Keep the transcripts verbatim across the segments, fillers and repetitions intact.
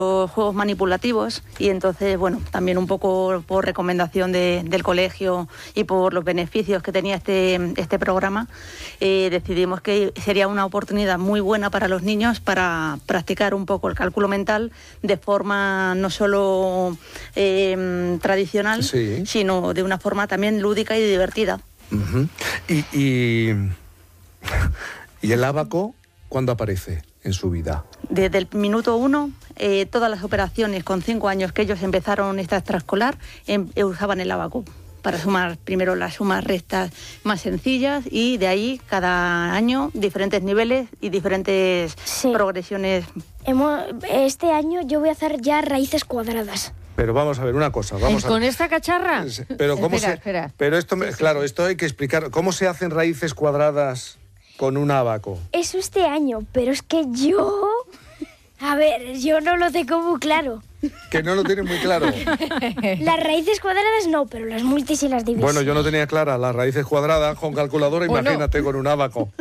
los juegos manipulativos y entonces, bueno, también un poco por recomendación de, del colegio y por los beneficios que tenía este, este programa, eh, decidimos que sería una oportunidad muy buena para los niños para practicar un poco el cálculo mental de forma no solo eh, tradicional, sí, sino de una forma también lúdica y divertida. Uh-huh. Y, y, ¿Y el ábaco cuándo aparece en su vida? Desde el minuto uno, eh, todas las operaciones con cinco años que ellos empezaron esta extraescolar, em, usaban el ábaco para sumar primero las sumas restas más sencillas y de ahí cada año diferentes niveles y diferentes sí. progresiones. Hemos, este año yo voy a hacer ya raíces cuadradas. Pero vamos a ver una cosa. Vamos ¿Con a... esta cacharra? Pero cómo espera, se... espera. Pero esto, sí, claro, sí. esto hay que explicar. ¿Cómo se hacen raíces cuadradas con un ábaco? Eso este año, pero es que yo... A ver, yo no lo tengo muy claro. Que no lo tiene muy claro. Las raíces cuadradas no, pero las multis y las divisas. Bueno, yo no tenía clara las raíces cuadradas con calculadora, bueno. Imagínate con un ábaco.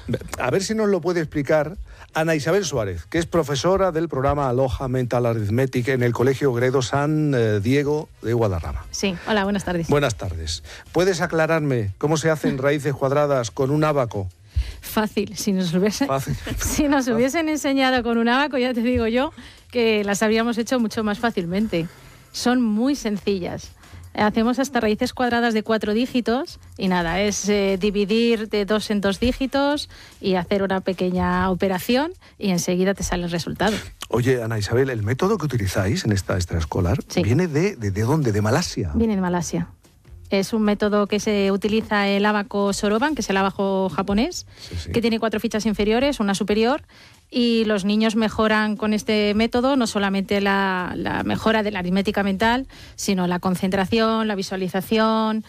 A ver si nos lo puede explicar Ana Isabel Suárez, que es profesora del programa Aloha Mental Arithmetic en el Colegio Gredo San Diego de Guadarrama. Sí, hola, buenas tardes. Buenas tardes. ¿Puedes aclararme cómo se hacen raíces cuadradas con un ábaco? Fácil, si nos, hubiese, Fácil. si nos hubiesen enseñado con un ábaco, ya te digo yo, que las habríamos hecho mucho más fácilmente. Son muy sencillas. Hacemos hasta raíces cuadradas de cuatro dígitos y nada, es eh, dividir de dos en dos dígitos y hacer una pequeña operación y enseguida te sale el resultado. Oye, Ana Isabel, ¿el método que utilizáis en esta extraescolar sí. viene de, de, de dónde? ¿De Malasia? Viene de Malasia. Es un método que se utiliza el ábaco Soroban, que es el ábaco japonés, sí, sí. que tiene cuatro fichas inferiores, una superior, y los niños mejoran con este método no solamente la, la mejora de la aritmética mental, sino la concentración, la visualización,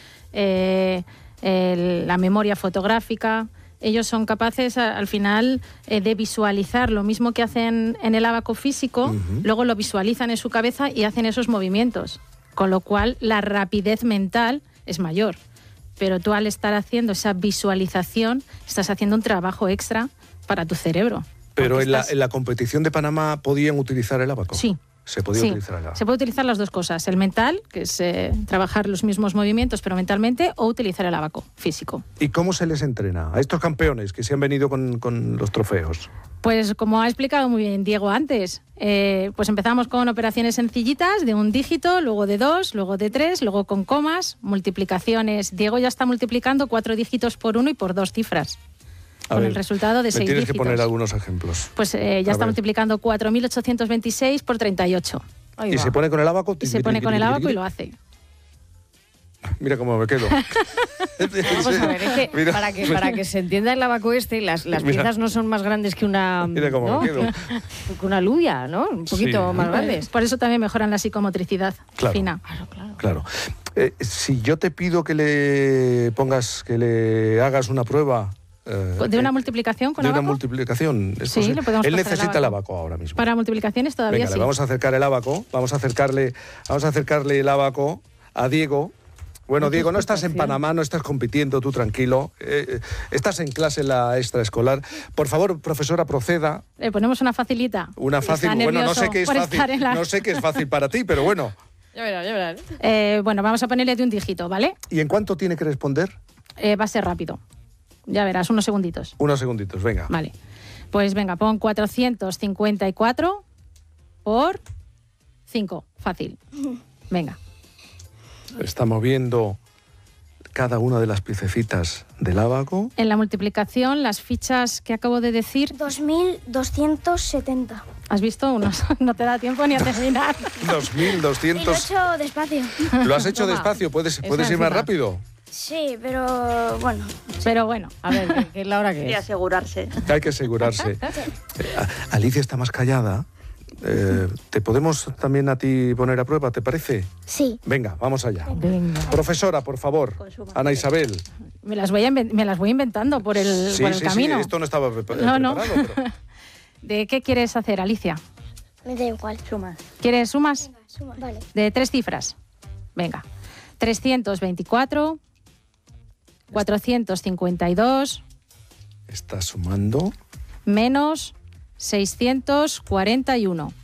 eh, el, la memoria fotográfica. Ellos son capaces a, al final eh, de visualizar lo mismo que hacen en el ábaco físico, uh-huh. luego lo visualizan en su cabeza y hacen esos movimientos, con lo cual la rapidez mental es mayor, pero tú al estar haciendo esa visualización estás haciendo un trabajo extra para tu cerebro. Pero en, estás... la, en la competición de Panamá podían utilizar el ábaco. Sí. Se podía sí. utilizar el ábaco. Se puede utilizar las dos cosas, el mental, que es eh, trabajar los mismos movimientos pero mentalmente, o utilizar el ábaco físico. ¿Y cómo se les entrena a estos campeones que se han venido con, con los trofeos? Pues como ha explicado muy bien Diego antes, eh, pues empezamos con operaciones sencillitas de un dígito, luego de dos, luego de tres, luego con comas, multiplicaciones. Diego ya está multiplicando cuatro dígitos por uno y por dos cifras. A con ver, el resultado de seis dígitos. Tienes que poner algunos ejemplos. Pues eh, ya a está ver. multiplicando cuatro mil ochocientos veintiséis por treinta y ocho. ¿Y se pone con el ábaco? Y se pone con el ábaco y lo hace. Mira cómo me quedo. Vamos a ver, es que mira, para que para que se entienda el ábaco este, las, las mira, piezas no son más grandes que una, mira cómo ¿no? me quedo. que una alubia, ¿no? Un poquito sí. más grandes. Por eso también mejoran la psicomotricidad claro. fina. Claro, claro. Claro. Eh, si yo te pido que le pongas, que le hagas una prueba. Eh, ¿De una multiplicación con de ábaco? una multiplicación. Sí, le podemos Él pasar necesita el el ábaco. ábaco ahora mismo. Para multiplicaciones todavía Venga, sí. le vamos a acercar el ábaco, vamos a acercarle, vamos a acercarle el ábaco a Diego. Bueno, Diego, no estás en Panamá, no estás compitiendo, tú tranquilo. Eh, estás en clase en la extraescolar. Por favor, profesora, proceda. Le ponemos una facilita. Una fácil, Está bueno, no sé qué es por fácil, estar en la- no sé qué es fácil para ti, pero bueno. Ya verás, ya verás. Eh, bueno, vamos a ponerle de un dígito, ¿vale? ¿Y en cuánto tiene que responder? Eh, va a ser rápido. Ya verás, unos segunditos. Unos segunditos, venga. Vale. Pues venga, pon cuatrocientos cincuenta y cuatro por cinco. Fácil. Venga. Está moviendo cada una de las piececitas del ábaco. En la multiplicación, las fichas que acabo de decir, dos mil doscientos setenta. ¿has visto? Unos, no te da tiempo ni a terminar. dos mil Y lo he doscientos. hecho despacio. ¿Lo has hecho Toma. despacio? ¿Puedes, Esa ¿puedes ir más encima. rápido? Sí, pero bueno. Pero bueno, A ver, ¿qué, qué es la hora que Y es? asegurarse. Hay que asegurarse. Eh, a- Alicia está más callada. Eh, ¿Te podemos también a ti poner a prueba, te parece? Sí. Venga, vamos allá. Venga. Profesora, por favor. Ana Isabel. me las voy, a inven- me las voy inventando por el, Sí, por el sí, camino. sí, esto no estaba prepa- No, no. preparado. Pero... ¿De qué quieres hacer, Alicia? Me da igual. Sumas. ¿Quieres sumas? Suma. Vale. De tres cifras. Venga. trescientos veinticuatro, cuatrocientos cincuenta y dos, Está sumando. menos seiscientos cuarenta y uno.